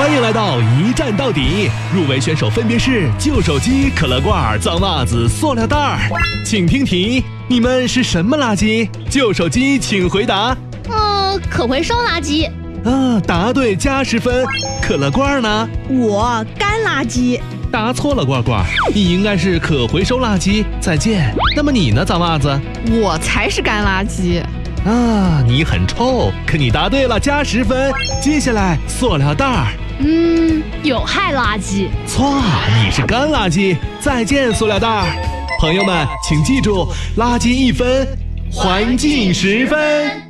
欢迎来到一站到底，入围选手分别是旧手机、可乐罐、脏袜子、塑料袋儿。请听题，你们是什么垃圾？旧手机请回答。 可回收垃圾。 答对加10分。可乐罐呢？ 我干垃圾。 答错了，罐罐，你应该是可回收垃圾。再见。那么你呢，脏袜子？ 我才是干垃圾。 你很臭，可你答对了，加10分。接下来，塑料袋儿。 有害垃圾。 错，你是干垃圾。再见，塑料袋儿。朋友们，请记住，垃圾1分，环境10分。